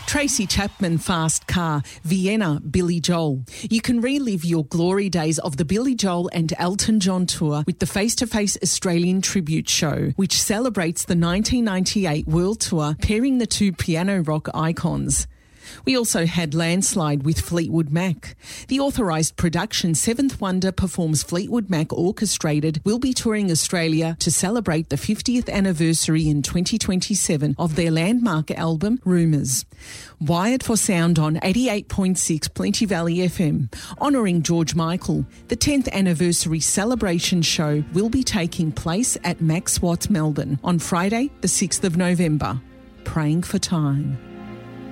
Tracy Chapman Fast Car, Vienna, Billy Joel. You can relive your glory days of the Billy Joel and Elton John tour with the Face-to-Face Australian Tribute Show, which celebrates the 1998 World Tour, pairing the two piano rock icons. We also had Landslide with Fleetwood Mac. The authorised production Seventh Wonder performs Fleetwood Mac Orchestrated will be touring Australia to celebrate the 50th anniversary in 2027 of their landmark album, Rumours. Wired for Sound on 88.6 Plenty Valley FM. Honouring George Michael, the 10th anniversary celebration show will be taking place at Max Watts, Melbourne on Friday, the 6th of November. Praying for time.